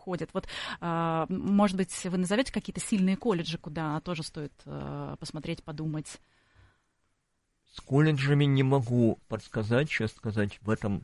происходит. Вот, может быть, вы назовете какие-то сильные колледжи, куда тоже стоит посмотреть, подумать? С колледжами не могу подсказать, честно сказать, в этом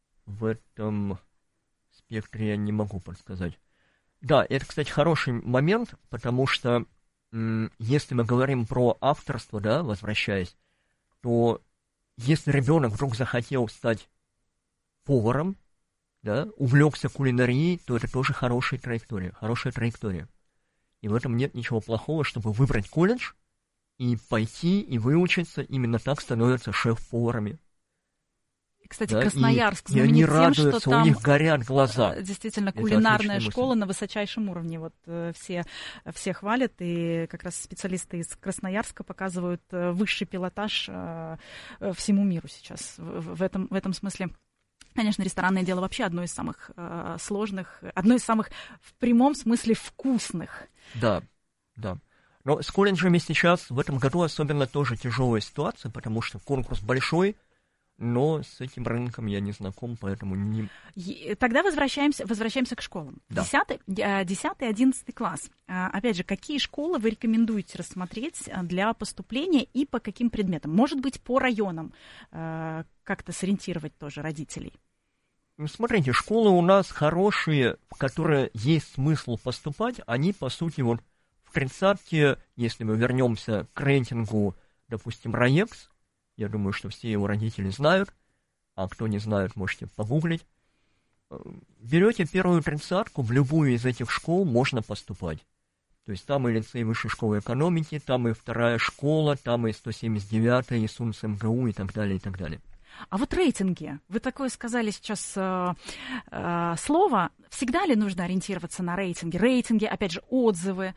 спектре я не могу подсказать. Да, это, кстати, хороший момент, потому что если мы говорим про авторство, да, возвращаясь, то если ребенок вдруг захотел стать поваром, да, увлекся кулинарией, то это тоже хорошая траектория. И в этом нет ничего плохого, чтобы выбрать колледж и пойти и выучиться, именно так становятся шеф-поварами. Кстати, да, Красноярск и они знаменит тем, радуются, что там у них горят глаза. Действительно, Это кулинарная школа на высочайшем уровне. Вот все хвалят, и как раз специалисты из Красноярска показывают высший пилотаж всему миру сейчас. В этом смысле, конечно, ресторанное дело вообще одно из самых сложных, одно из самых в прямом смысле вкусных. Да. Но с колледжами сейчас в этом году особенно тоже тяжелая ситуация, потому что конкурс большой, но с этим рынком я не знаком, поэтому не... Тогда возвращаемся к школам. Да. 10-11 класс. Опять же, какие школы вы рекомендуете рассмотреть для поступления и по каким предметам? Может быть, по районам как-то сориентировать тоже родителей? Ну, смотрите, школы у нас хорошие, в которые есть смысл поступать, они, по сути, вот в 30-ке, если мы вернемся к рейтингу, допустим, РАЕКС, я думаю, что все его родители знают, а кто не знает, можете погуглить. Берете первую 30-ку, в любую из этих школ можно поступать. То есть там и лицей высшей школы экономики, там и вторая школа, там и 179-я, и СУНС МГУ и так далее, и так далее. А вот рейтинги. Вы такое сказали сейчас слово. Всегда ли нужно ориентироваться на рейтинги? Рейтинги, опять же, отзывы.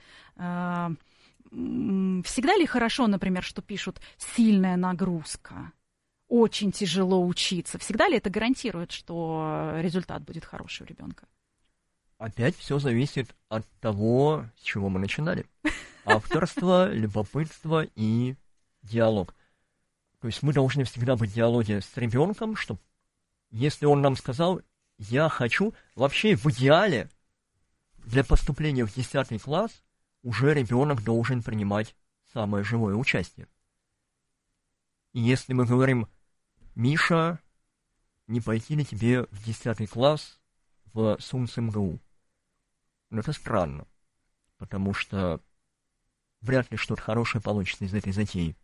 Всегда ли хорошо, например, что пишут «сильная нагрузка», «очень тяжело учиться»? Всегда ли это гарантирует, что результат будет хороший у ребенка? Опять все зависит от того, с чего мы начинали. Авторство, любопытство и диалог. То есть мы должны всегда быть в диалоге с ребенком, чтобы, если он нам сказал «я хочу», вообще в идеале для поступления в 10 класс уже ребенок должен принимать самое живое участие. И если мы говорим «Миша, не пойти ли тебе в 10 класс в СУНС МГУ?» Ну, это странно, потому что вряд ли что-то хорошее получится из этой затеи.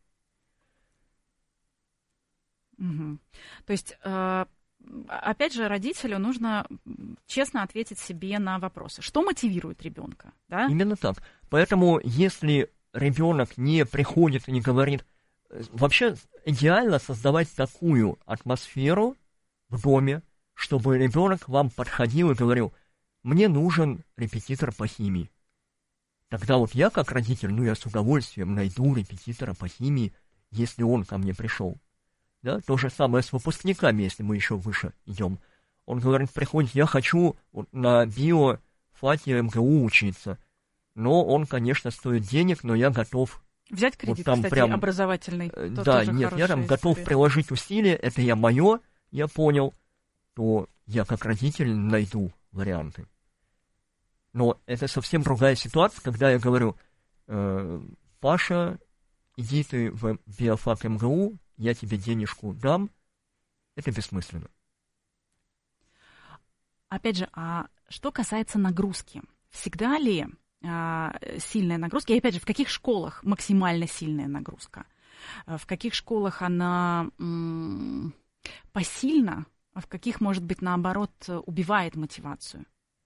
Угу. То есть, опять же, родителю нужно честно ответить себе на вопросы. Что мотивирует ребенка? Да? Именно так. Поэтому, если ребенок не приходит и не говорит, вообще идеально создавать такую атмосферу в доме, чтобы ребенок вам подходил и говорил: мне нужен репетитор по химии. Тогда вот я, как родитель, я с удовольствием найду репетитора по химии, если он ко мне пришел. Да? То же самое с выпускниками, если мы еще выше идем. Он говорит, приходит, я хочу на биофаке МГУ учиться. Но он, конечно, стоит денег, но я готов... Взять кредит, там кстати, прям, образовательный. Да, нет, я там готов приложить усилия, это я понял, то я как родитель найду варианты. Но это совсем другая ситуация, когда я говорю, Паша, иди ты в биофак МГУ, я тебе денежку дам, это бессмысленно. Опять же, а что касается нагрузки, всегда ли сильная нагрузка, и опять же, в каких школах максимально сильная нагрузка? В каких школах она посильна, а в каких, может быть, наоборот, убивает мотивацию?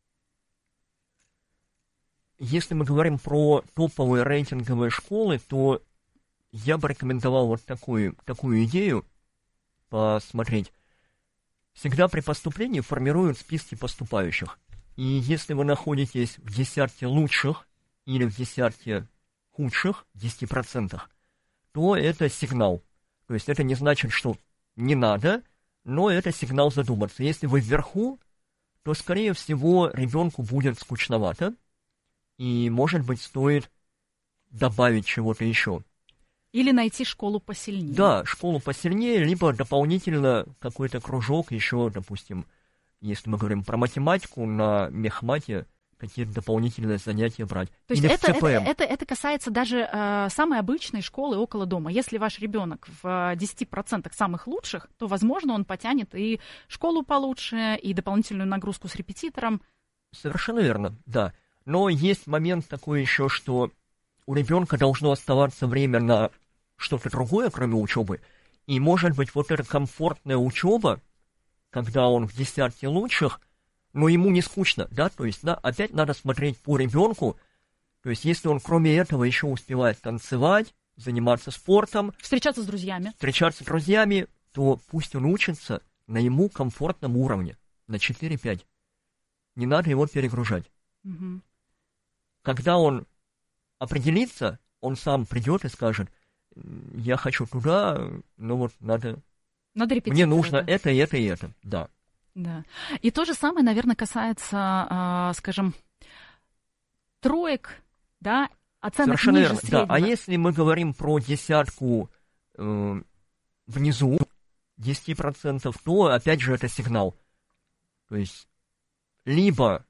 Если мы говорим про топовые рейтинговые школы, то я бы рекомендовал вот такую идею посмотреть. Всегда при поступлении формируют списки поступающих. И если вы находитесь в 10 лучших или в 10 худших, 10%, то это сигнал. То есть это не значит, что не надо, но это сигнал задуматься. Если вы вверху, то, скорее всего, ребенку будет скучновато, и, может быть, стоит добавить чего-то еще. Или найти школу посильнее. Да, школу посильнее, либо дополнительно какой-то кружок еще, допустим, если мы говорим про математику, на мехмате какие-то дополнительные занятия брать. То есть Или в ЦПМ. это касается даже самой обычной школы около дома. Если ваш ребенок в 10% самых лучших, то, возможно, он потянет и школу получше, и дополнительную нагрузку с репетитором. Совершенно верно, да. Но есть момент такой еще, что у ребенка должно оставаться время на что-то другое, кроме учебы. И, может быть, вот эта комфортная учеба, когда он в 10 лучших, но ему не скучно, да, то есть, да, опять надо смотреть по ребенку, то есть, если он кроме этого еще успевает танцевать, заниматься спортом, встречаться с друзьями, то пусть он учится на ему комфортном уровне, на 4-5. Не надо его перегружать. Угу. Когда он определится, он сам придет и скажет: я хочу туда, но вот надо мне нужно это и это и это, да. Да. И то же самое, наверное, касается, скажем, троек, да, оценок совершенно ниже верно, среднего. да. А если мы говорим про десятку внизу, 10%, то, опять же, это сигнал. То есть, либо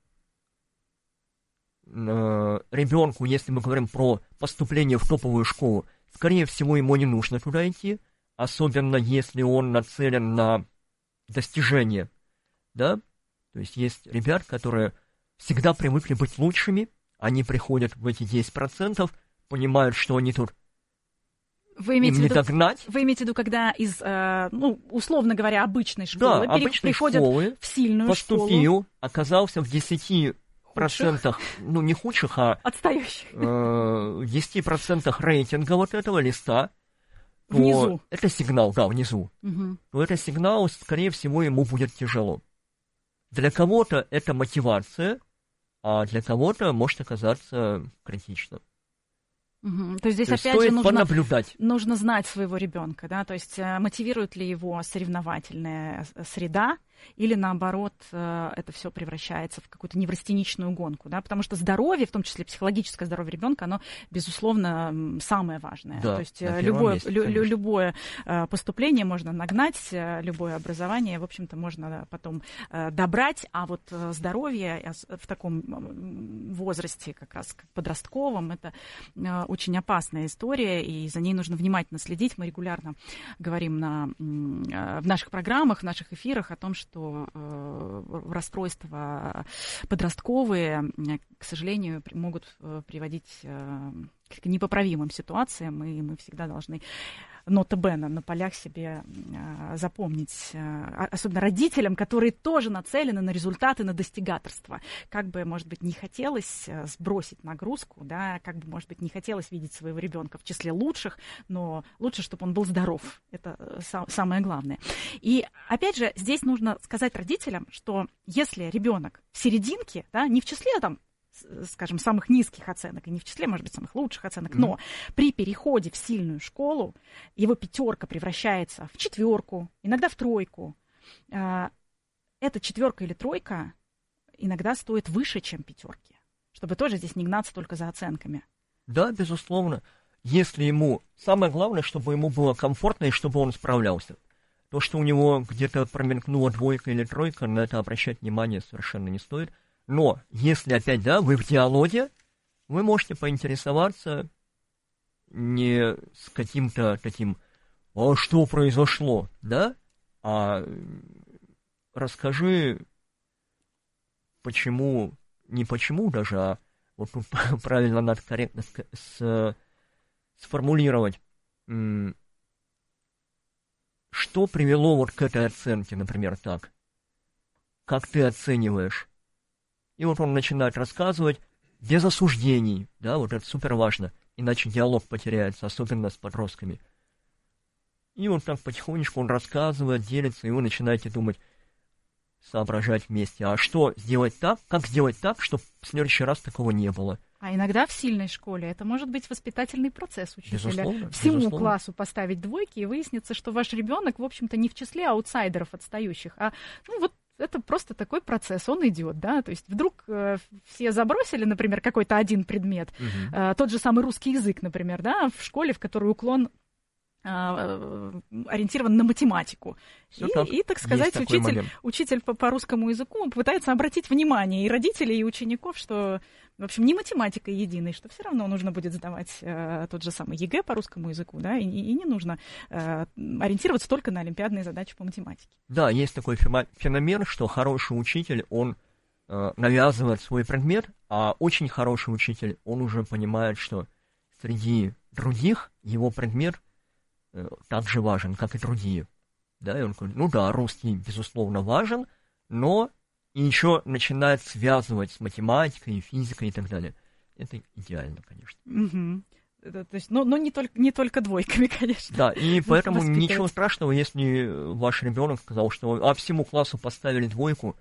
ребенку, если мы говорим про поступление в топовую школу, скорее всего, ему не нужно туда идти, особенно если он нацелен на достижение. Да? То есть есть ребят, которые всегда привыкли быть лучшими, они приходят в эти 10%, понимают, что они тут им не догнать. Вы имеете в виду, когда из, условно говоря, обычной школы приходят в сильную поступил, школу. Оказался в 10%, не худших, а отстающих. 10% рейтинга вот этого листа. Внизу. Это сигнал, да, внизу. Угу. То это сигнал, скорее всего, ему будет тяжело. Для кого-то это мотивация, а для кого-то может оказаться критично. Угу. То есть здесь опять же понаблюдать. Нужно знать своего ребенка, да, то есть мотивирует ли его соревновательная среда, или наоборот это все превращается в какую-то неврастеничную гонку, да, потому что здоровье, в том числе психологическое здоровье ребенка, оно, безусловно, самое важное. Да, то есть любое поступление можно нагнать, любое образование, в общем-то, можно потом добрать, а вот здоровье в таком возрасте, как раз подростковом, это очень опасная история, и за ней нужно внимательно следить. Мы регулярно говорим в наших программах, в наших эфирах о том, что расстройства подростковые, к сожалению, могут приводить к непоправимым ситуациям, и мы всегда должны нота бene на полях себе запомнить, особенно родителям, которые тоже нацелены на результаты, на достигаторство. Как бы, может быть, не хотелось сбросить нагрузку, да, как бы, может быть, не хотелось видеть своего ребенка в числе лучших, но лучше, чтобы он был здоров. Это самое главное. И, опять же, здесь нужно сказать родителям, что если ребенок в серединке, да, не в числе там, скажем, самых низких оценок, и не в числе, может быть, самых лучших оценок, но при переходе в сильную школу его 5 превращается в 4, иногда в 3. Эта 4 или 3 иногда стоит выше, чем 5, чтобы тоже здесь не гнаться только за оценками. Да, безусловно. Если ему... Самое главное, чтобы ему было комфортно и чтобы он справлялся. То, что у него где-то промелькнула 2 или 3, на это обращать внимание совершенно не стоит. Но, если опять, да, вы в диалоге, вы можете поинтересоваться не с каким-то таким «а что произошло?», да, а расскажи, почему, не почему даже, а вот тут правильно надо корректно сформулировать, что привело вот к этой оценке, например, так, как ты оцениваешь. И вот он начинает рассказывать без осуждений, да, вот это супер важно, иначе диалог потеряется, особенно с подростками. И вот так потихонечку он рассказывает, делится, и вы начинаете думать, соображать вместе, а что сделать так, как сделать так, чтобы в следующий раз такого не было. А иногда в сильной школе это может быть воспитательный процесс учителя. Безусловно, всему безусловно. Классу поставить 2, и выяснится, что ваш ребенок, в общем-то, не в числе аутсайдеров отстающих, а вот это просто такой процесс, он идет, да, то есть вдруг все забросили, например, какой-то один предмет, тот же самый русский язык, например, да, в школе, в которой уклон ориентирован на математику. И, так сказать, учитель по русскому языку пытается обратить внимание и родителей, и учеников, что, в общем, не математика единой, что все равно нужно будет сдавать тот же самый ЕГЭ по русскому языку, да, и не нужно ориентироваться только на олимпиадные задачи по математике. Да, есть такой феномен, что хороший учитель, он навязывает свой предмет, а очень хороший учитель, он уже понимает, что среди других его предмет так же важен, как и другие. Да, и он говорит, ну да, русский, безусловно, важен, но и еще начинает связывать с математикой, физикой и так далее. Это идеально, конечно. Угу. То есть, но не только двойками, конечно. Да, и поэтому ничего страшного, если ваш ребенок сказал, что всему классу поставили двойку.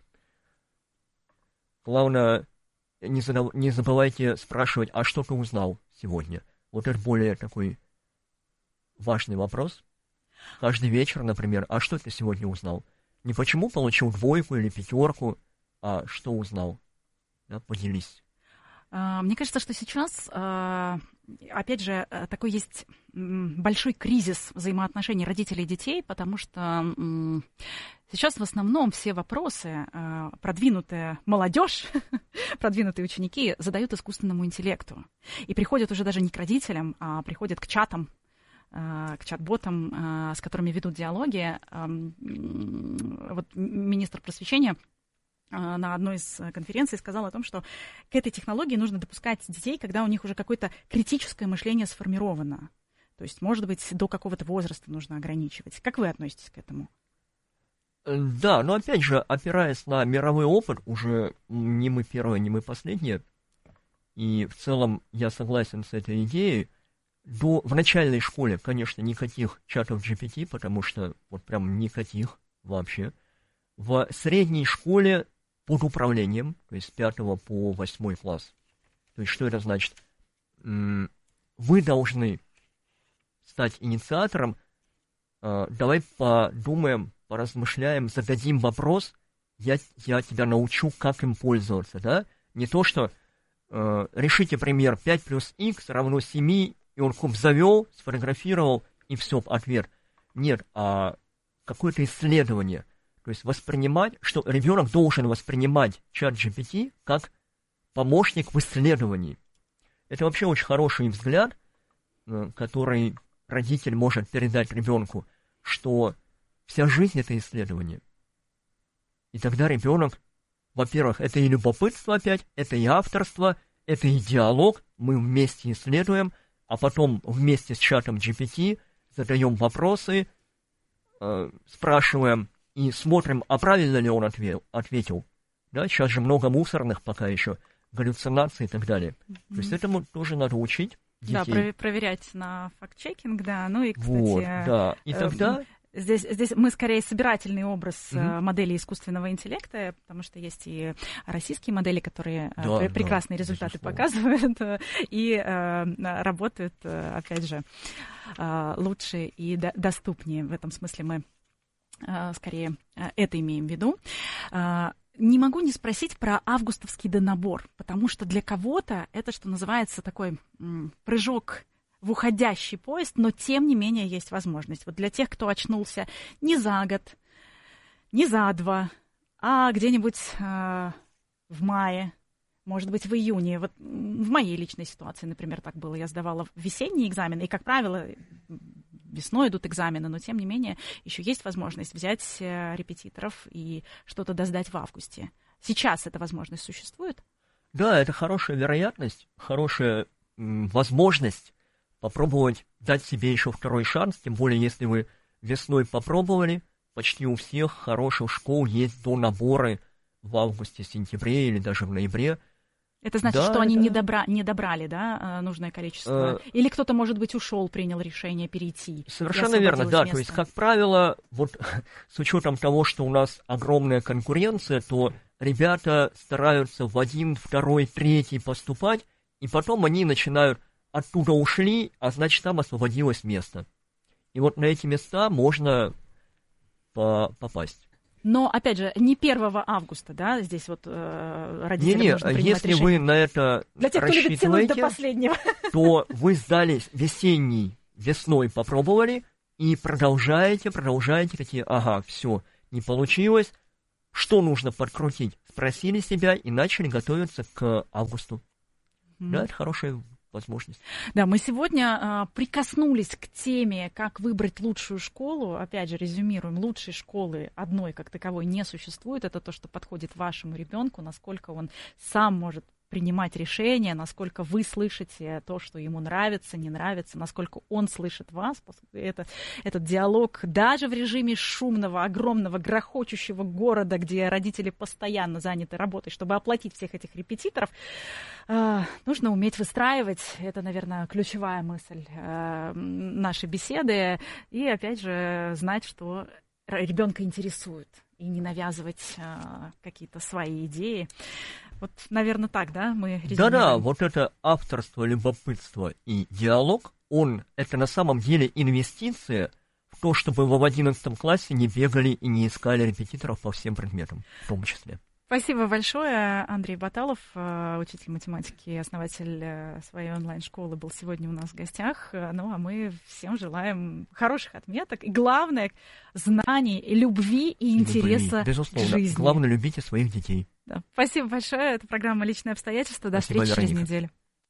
Главное, не забывайте спрашивать, а что ты узнал сегодня? Вот это более такой важный вопрос. Каждый вечер, например, а что ты сегодня узнал? Не почему получил двойку или пятерку, а что узнал? Да, поделись. Мне кажется, что сейчас, опять же, такой есть большой кризис взаимоотношений родителей и детей, потому что сейчас в основном все вопросы продвинутая молодежь, продвинутые ученики задают искусственному интеллекту. И приходят уже даже не к родителям, а приходят к чатам, к чат-ботам, с которыми ведут диалоги. Вот министр просвещения на одной из конференций сказал о том, что к этой технологии нужно допускать детей, когда у них уже какое-то критическое мышление сформировано. То есть, может быть, до какого-то возраста нужно ограничивать. Как вы относитесь к этому? Да, но опять же, опираясь на мировой опыт, уже не мы первые, не мы последние, и в целом я согласен с этой идеей, в начальной школе, конечно, никаких чатов GPT, потому что вот прям никаких вообще. В средней школе под управлением, то есть с 5 по 8 класс. То есть что это значит? Вы должны стать инициатором. Давай подумаем, поразмышляем, зададим вопрос, я тебя научу, как им пользоваться, да? Не то, что решите пример 5 плюс х равно 7, и он завел, сфотографировал, и все, ответ. Нет, а какое-то исследование. То есть воспринимать, что ребенок должен воспринимать чат GPT как помощник в исследовании. Это вообще очень хороший взгляд, который родитель может передать ребенку, что вся жизнь — это исследование. И тогда ребенок, во-первых, это и любопытство опять, это и авторство, это и диалог, мы вместе исследуем, а потом вместе с чатом GPT задаем вопросы, спрашиваем и смотрим, а правильно ли он ответил. Да, сейчас же много мусорных пока еще, галлюцинаций и так далее. То есть этому тоже надо учить детей. Да, проверять на факт-чекинг, да. Ну и, кстати... Вот, да. И тогда... Здесь мы скорее собирательный образ модели искусственного интеллекта, потому что есть и российские модели, которые прекрасные результаты показывают и работают, опять же, лучше и доступнее. В этом смысле мы скорее это имеем в виду. Не могу не спросить про августовский донабор, потому что для кого-то это, что называется, такой прыжок в уходящий поезд, но тем не менее есть возможность. Вот для тех, кто очнулся не за год, не за два, а где-нибудь в мае, может быть, в июне. Вот в моей личной ситуации, например, так было. Я сдавала весенние экзамены, и, как правило, весной идут экзамены, но тем не менее еще есть возможность взять репетиторов и что-то досдать в августе. Сейчас эта возможность существует? Да, это хорошая вероятность, хорошая возможность попробовать дать себе еще второй шанс, тем более, если вы весной попробовали, почти у всех хороших школ есть донаборы в августе, сентябре или даже в ноябре. Это значит, что они не добрали, да, нужное количество? Или кто-то, может быть, ушел, принял решение перейти? Совершенно верно, да. То есть, как правило, вот с учетом того, что у нас огромная конкуренция, то ребята стараются в 1, 2, 3 поступать, и потом они начинают оттуда ушли, а значит, там освободилось место. И вот на эти места можно попасть. Но, опять же, не 1 августа, да, здесь вот родителям нужно принимать если решение. Вы на это для тех, кто любит тянуть до последнего, то вы сдали весной попробовали, И продолжаете, такие, ага, все, не получилось, что нужно подкрутить? Спросили себя и начали готовиться к августу. Да, это хорошая возможность. Да, мы сегодня прикоснулись к теме, как выбрать лучшую школу. Опять же, резюмируем, лучшей школы одной как таковой не существует. Это то, что подходит вашему ребенку, насколько он сам может принимать решения, насколько вы слышите то, что ему нравится, не нравится, насколько он слышит вас. Этот диалог даже в режиме шумного, огромного, грохочущего города, где родители постоянно заняты работой, чтобы оплатить всех этих репетиторов, нужно уметь выстраивать. Это, наверное, ключевая мысль нашей беседы. И, опять же, знать, что ребенка интересует, и не навязывать какие-то свои идеи. Вот, наверное, так, да, мы резюмируем? Да-да, вот это авторство, любопытство и диалог, это на самом деле инвестиция в то, чтобы вы в 11 классе не бегали и не искали репетиторов по всем предметам, в том числе. Спасибо большое. Андрей Баталов, учитель математики и основатель своей онлайн-школы, был сегодня у нас в гостях. Ну, а мы всем желаем хороших отметок. И главное, знаний, любви и интереса безусловно, к жизни. Главное, любите своих детей. Да. Спасибо большое. Это программа «Личные обстоятельства». До встречи через неделю.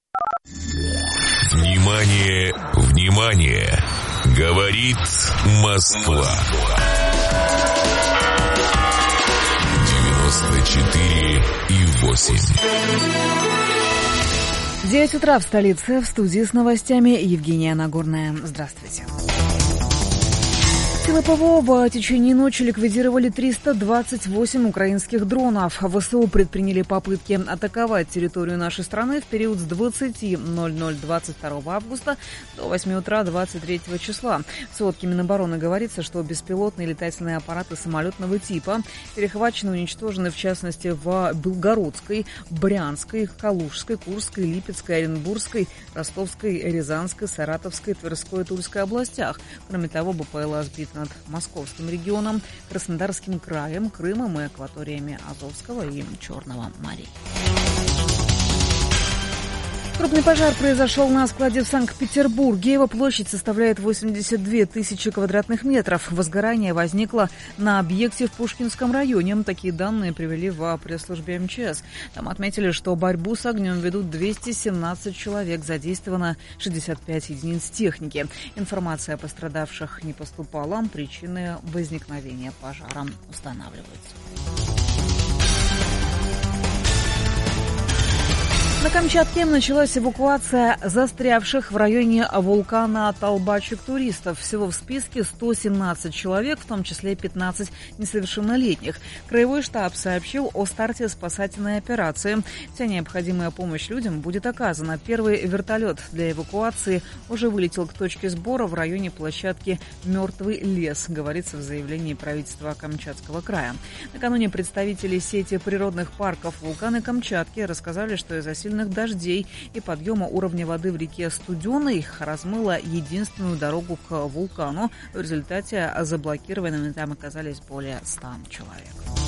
Внимание, внимание! Говорит Москва. 94,8. 9 утра в столице. В студии с новостями Евгения Нагорная. Здравствуйте. Силы ПВО в течение ночи ликвидировали 328 украинских дронов. ВСУ предприняли попытки атаковать территорию нашей страны в период с 20:00 22 августа до 8 утра 23 числа. В сводке Минобороны говорится, что беспилотные летательные аппараты самолетного типа перехвачены и уничтожены, в частности, в Белгородской, Брянской, Калужской, Курской, Липецкой, Оренбургской, Ростовской, Рязанской, Саратовской, Тверской и Тульской областях. Кроме того, БПЛА сбит над Московским регионом, Краснодарским краем, Крымом и акваториями Азовского и Черного морей. Крупный пожар произошел на складе в Санкт-Петербурге. Его площадь составляет 82 тысячи квадратных метров. Возгорание возникло на объекте в Пушкинском районе. Такие данные привели в пресс-службе МЧС. Там отметили, что борьбу с огнем ведут 217 человек. Задействовано 65 единиц техники. Информация о пострадавших не поступала. Причины возникновения пожара устанавливаются. На Камчатке началась эвакуация застрявших в районе вулкана Талбачик туристов. Всего в списке 117 человек, в том числе 15 несовершеннолетних. Краевой штаб сообщил о старте спасательной операции. Вся необходимая помощь людям будет оказана. Первый вертолет для эвакуации уже вылетел к точке сбора в районе площадки «Мертвый лес», говорится в заявлении правительства Камчатского края. Накануне представители сети природных парков вулкана Камчатки рассказали, что из-за сильных дождей и подъема уровня воды в реке Студеной размыло единственную дорогу к вулкану. В результате заблокированными там оказались более 100 человек.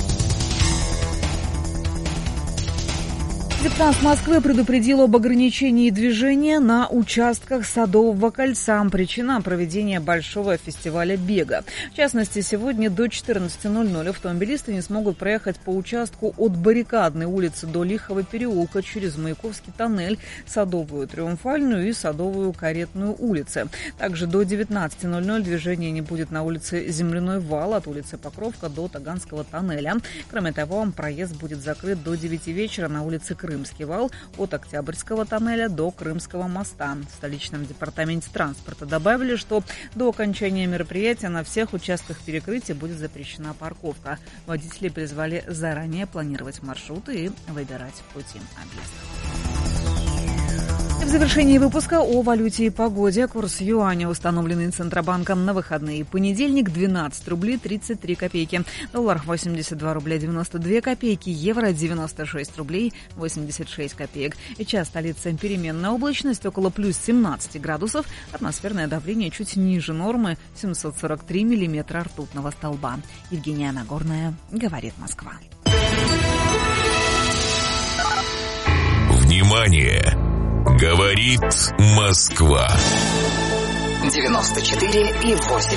Департамент Москвы предупредил об ограничении движения на участках Садового кольца. Причина – проведения большого фестиваля бега. В частности, сегодня до 14:00 автомобилисты не смогут проехать по участку от Баррикадной улицы до Лихого переулка через Маяковский тоннель, Садовую Триумфальную и Садовую Каретную улицы. Также до 19:00 движения не будет на улице Земляной вал от улицы Покровка до Таганского тоннеля. Кроме того, проезд будет закрыт до 9 вечера на улице Крымский вал от Октябрьского тоннеля до Крымского моста. В столичном департаменте транспорта добавили, что до окончания мероприятия на всех участках перекрытия будет запрещена парковка. Водители призвали заранее планировать маршруты и выбирать пути объезда. В завершении выпуска о валюте и погоде. Курс юаня, установленный Центробанком на выходные. Понедельник 12 рублей 33 копейки. Доллар 82 рубля 92 копейки. Евро 96 рублей 86 копеек. Сейчас столица переменная облачность около плюс 17 градусов. Атмосферное давление чуть ниже нормы 743 миллиметра ртутного столба. Евгения Нагорная, говорит Москва. Внимание! Говорит Москва. 94,8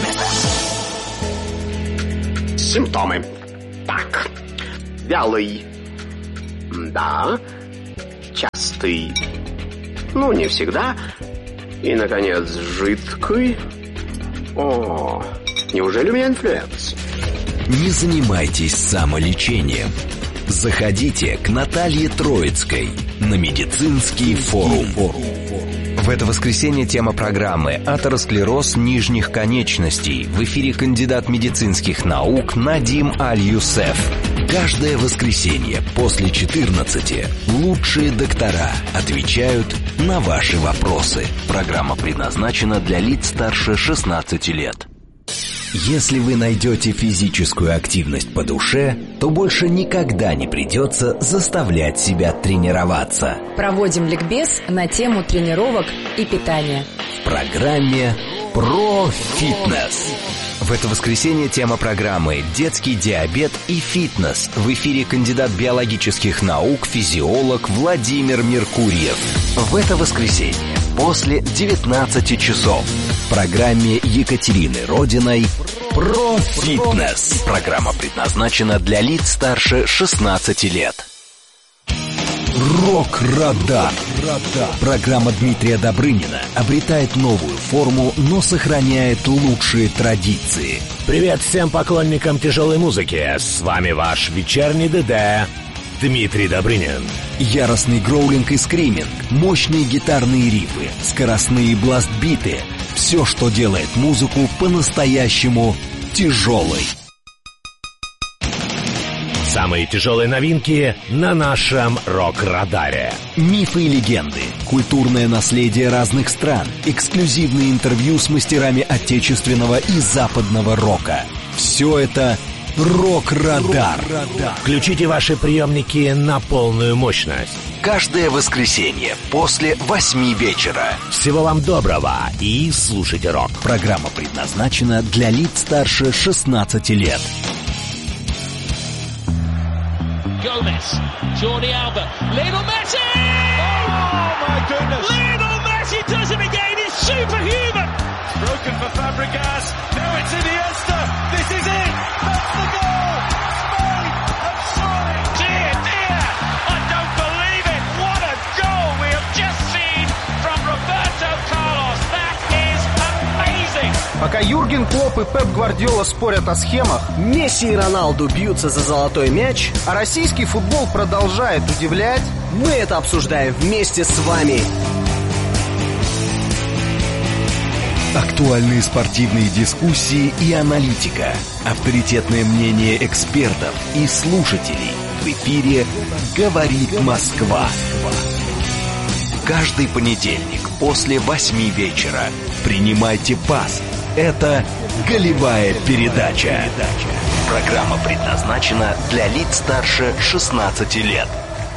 FM. Симптомы. Так. Вялый. Да. Частый. Ну, не всегда. И, наконец, жидкий. О, неужели у меня инфлюенс? Не занимайтесь самолечением. Заходите к Наталье Троицкой на медицинский форум. В это воскресенье тема программы «Атеросклероз нижних конечностей». В эфире кандидат медицинских наук Надим Аль-Юсеф. Каждое воскресенье после 14 лучшие доктора отвечают на ваши вопросы. Программа предназначена для лиц старше 16 лет. Если вы найдете физическую активность по душе, то больше никогда не придется заставлять себя тренироваться. Проводим ликбез на тему тренировок и питания. В программе «Про фитнес». В это воскресенье тема программы «Детский диабет и фитнес». В эфире кандидат биологических наук, физиолог Владимир Меркурьев. В это воскресенье после 19 часов в программе Екатерины Родиной «Про фитнес». Программа предназначена для лиц старше 16 лет. Рок-радар. Программа Дмитрия Добрынина обретает новую форму, но сохраняет лучшие традиции. Привет всем поклонникам тяжелой музыки. С вами ваш вечерний ДД Дмитрий Добрынин. Яростный гроулинг и скриминг, мощные гитарные рифы, скоростные бласт-биты. Все, что делает музыку по-настоящему тяжелой. Самые тяжелые новинки на нашем рок-радаре. Мифы и легенды, культурное наследие разных стран, эксклюзивные интервью с мастерами отечественного и западного рока. Все это рок-радар. Включите ваши приемники на полную мощность. Каждое воскресенье после 8 вечера. Всего вам доброго и слушайте рок. Программа предназначена для лиц старше 16 лет. Gomez, Jordi Alba, Lionel Messi! Oh my goodness! Lionel Messi does it again, he's superhuman! Broken for Fabregas, now it's Iniesta, this is it! That's the goal! Spain have scored! Dear, dear, I don't believe it! What a goal we have just seen from Roberto Carlos! That is amazing! Пока Юрген Клопп и Пеп Гвардиола спорят о схемах, Месси и Роналду бьются за золотой мяч, а российский футбол продолжает удивлять, мы это обсуждаем вместе с вами. Актуальные спортивные дискуссии и аналитика, авторитетное мнение экспертов и слушателей. В эфире «Говорит Москва». Каждый понедельник после 8 вечера принимайте пас. Это «Голевая передача». Программа предназначена для лиц старше 16 лет.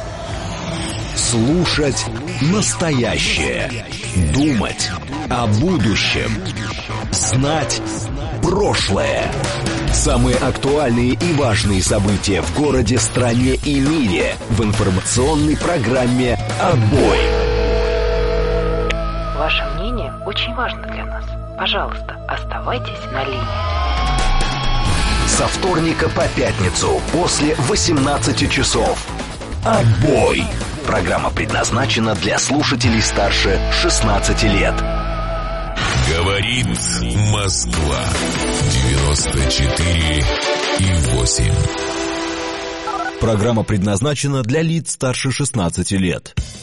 Слушать настоящее. Думать о будущем. Знать прошлое. Самые актуальные и важные события в городе, стране и мире в информационной программе «Отбой». Ваше мнение очень важно для нас. Пожалуйста, оставайтесь на линии. Со вторника по пятницу после 18 часов. «Отбой». Программа предназначена для слушателей старше 16 лет. Говорит Москва 94,8. Программа предназначена для лиц старше 16 лет.